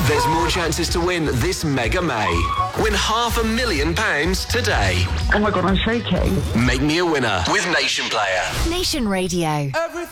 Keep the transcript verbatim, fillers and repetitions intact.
There's more chances to win this Mega May. Win half a million pounds today. Oh my God, I'm shaking. Make me a winner with Nation Player. Nation Radio. Everything